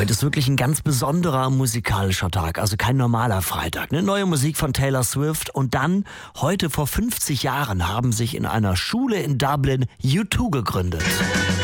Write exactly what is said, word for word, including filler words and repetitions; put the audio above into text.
Heute ist wirklich ein ganz besonderer musikalischer Tag, also kein normaler Freitag. Ne? Neue Musik von Taylor Swift und dann, heute vor fünfzig Jahren, haben sich in einer Schule in Dublin U zwei gegründet.